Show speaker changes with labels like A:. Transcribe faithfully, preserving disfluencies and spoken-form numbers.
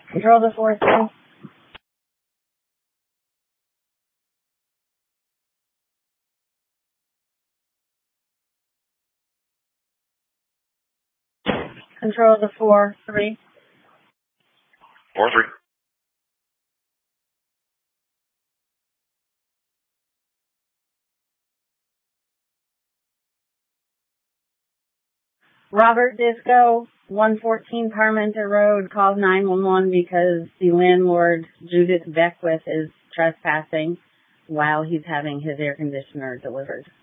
A: Control the four three. Control the four three.
B: Four three.
A: Robert Disco, one fourteen Parmenter Road, calls nine one one because the landlord, Judith Beckwith, is trespassing while he's having his air conditioner delivered.